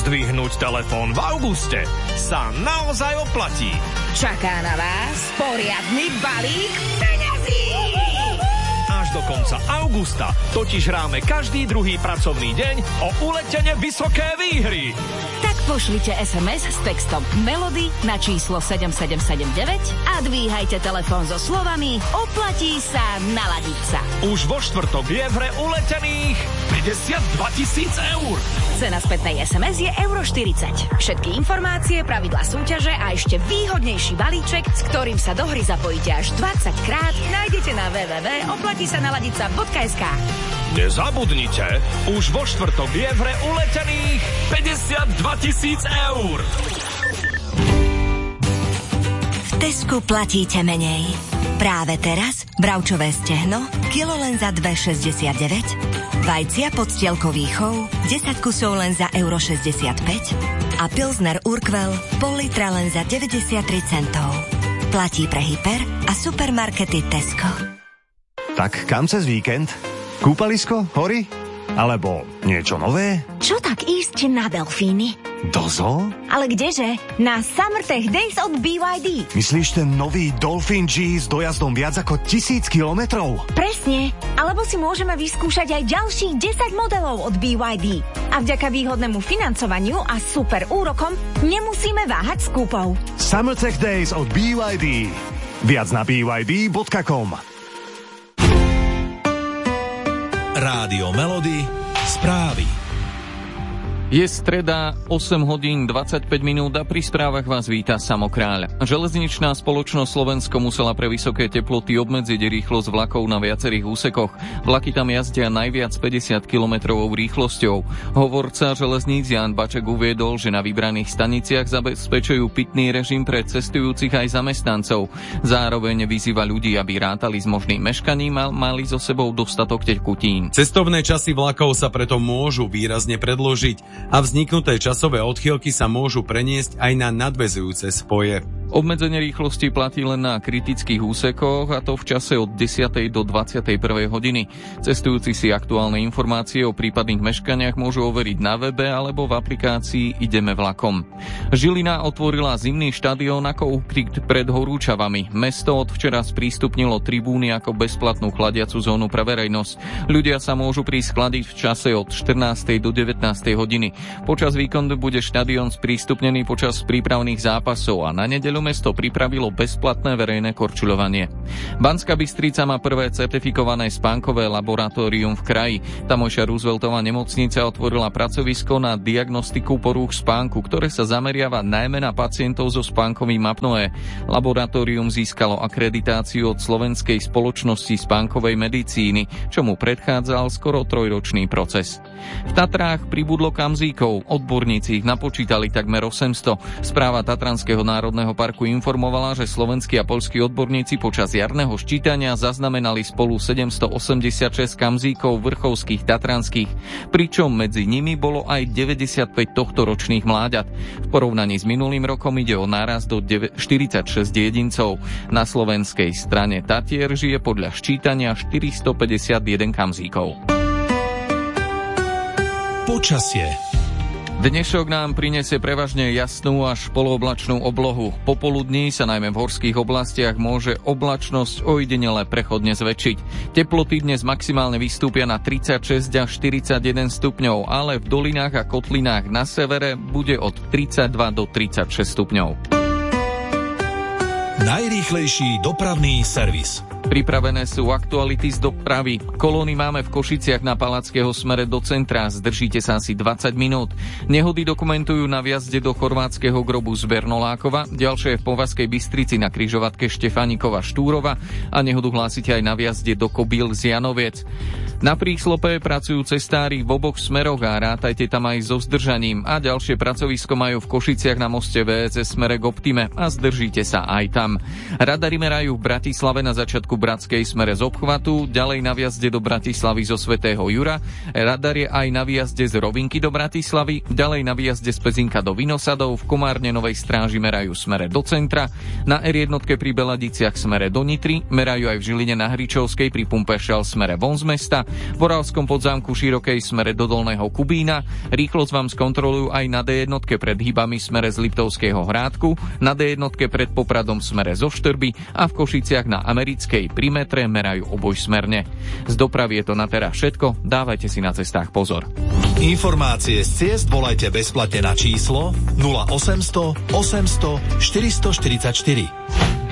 Zdvihnúť telefón v auguste sa naozaj oplatí. Čaká na vás poriadny balík peňazí. Až do konca augusta totiž hráme každý druhý pracovný deň o uletene vysoké výhry. Tak pošlite SMS s textom Melody na číslo 7779 a dvíhajte telefón so slovami oplatí sa naladiť sa. Už vo štvrtok je v hre uletených 52 000 eur. Cena spätnej SMS je euro 40. Všetky informácie, pravidlá súťaže a ešte výhodnejší balíček, s ktorým sa do hry zapojíte až 20 krát, nájdete na www.oplatisanaladica.sk. Nezabudnite, už vo štvrtok je v hre uletených 52 000 eur. V Tesku platíte menej. Práve teraz bravčové stehno, kilo len za 2,69, vajcia podstielkový chov, 10 kusov len za euro 65 a pilsner Urquell pol litra len za 93 centov. Platí pre hyper a supermarkety Tesco. Tak kam cez víkend? Kúpalisko? Hory? Alebo niečo nové? Čo tak ísť na delfíny? Do zoo? Ale kdeže? Na Summertech Days od BYD. Myslíš ten nový Dolphin G s dojazdom viac ako 1000 kilometrov? Presne. Alebo si môžeme vyskúšať aj ďalších 10 modelov od BYD. A vďaka výhodnému financovaniu a super úrokom nemusíme váhať s kúpou. Summertech Days od BYD. Viac na byd.com. Rádio Melody, správy. Je streda, 8 hodín 25 minút a pri správach vás víta Samo Kráľ. Železničná spoločnosť Slovensko musela pre vysoké teploty obmedziť rýchlosť vlakov na viacerých úsekoch. Vlaky tam jazdia najviac 50 kilometrovou rýchlosťou. Hovorca železníc Ján Baček uviedol, že na vybraných staniciach zabezpečujú pitný režim pre cestujúcich aj zamestnancov. Zároveň vyzýva ľudí, aby rátali s možným meškaním a mali so sebou dostatok tekutín. Cestovné časy vlakov sa preto môžu výrazne predĺžiť a vzniknuté časové odchýlky sa môžu preniesť aj na nadväzujúce spoje. Obmedzenie rýchlosti platí len na kritických úsekoch, a to v čase od 10. do 21. hodiny. Cestujúci si aktuálne informácie o prípadných meškaniach môžu overiť na webe alebo v aplikácii Ideme vlakom. Žilina otvorila zimný štadión ako úkryt pred horúčavami. Mesto od včera sprístupnilo tribúny ako bezplatnú chladiacu zónu pre verejnosť. Ľudia sa môžu prísť chladiť v čase od 14. do 19. hodiny. Počas víkendu bude štadión sprístupnený počas prípravných zápasov a na nedeľu mesto pripravilo bezplatné verejné korčuľovanie. Banská Bystrica má prvé certifikované spánkové laboratórium v kraji. Tamojšia Rooseveltová nemocnica otvorila pracovisko na diagnostiku porúch spánku, ktoré sa zameriava najmä na pacientov so spánkovým apnoé. Laboratórium získalo akreditáciu od Slovenskej spoločnosti spánkovej medicíny, čomu predchádzal skoro 3-ročný proces. V Tatrách pribudlo kamzíkov, odborníci ich napočítali takmer 800. Správa Tatranského národného parku informovala, že slovenskí a poľskí odborníci počas jarného ščítania zaznamenali spolu 786 kamzíkov vrchovských tatranských, pričom medzi nimi bolo aj 95 tohtoročných mláďat. V porovnaní s minulým rokom ide o nárast do 46 jedincov. Na slovenskej strane Tatier žije podľa ščítania 451 kamzíkov. Počasie. Dnešok nám prinesie prevažne jasnú až polooblačnú oblohu. Popoludní sa najmä v horských oblastiach môže oblačnosť ojedinele prechodne zväčšiť. Teploty dnes maximálne vystúpia na 36 až 41 stupňov, ale v dolinách a kotlinách na severe bude od 32 do 36 stupňov. Najrýchlejší dopravný servis. Pripravené sú aktuality z dopravy. Kolóny máme v Košiciach na Palackého smere do centra. Zdržíte sa asi 20 minút. Nehody dokumentujú na vjazde do chorvátskeho grobu z Bernolákova, ďalšie v Považskej Bystrici na križovatke Štefánikova Štúrova a nehodu hlásite aj na vjazde do Kobíl z Janoviec. Na príslope pracujú cestári v oboch smeroch a rátajte tam aj so zdržaním. A ďalšie pracovisko majú v Košiciach na moste VC smere k Optime a zdržíte sa aj tam. Radary merajú v Bratislave na začiatku Bratskej smere z obchvatu, ďalej na výjazde do Bratislavy zo Svätého Jura, radar je aj na výjazde z Rovinky do Bratislavy, ďalej na výjazde z Pezinka do Vinosadov, v Komárne Novej Stráži merajú smere do centra, na R1 pri Beladiciach smere do Nitry, merajú aj v Žiline na Hričovskej pri pumpe Shell smere von z mesta, v Oravskom Podzámku Širokej smere do Dolného Kubína, rýchlosť vám skontrolujú aj na D1 pred Hybami smere z Liptovského Hrádku, na D1 pred Popradom smere zo Štrby a v Košiciach na Americkej pri metre merajú obojsmerne. Z dopravy je to na teraz všetko, dávajte si na cestách pozor. Informácie z ciest volajte bezplatne na číslo 0800 800 444.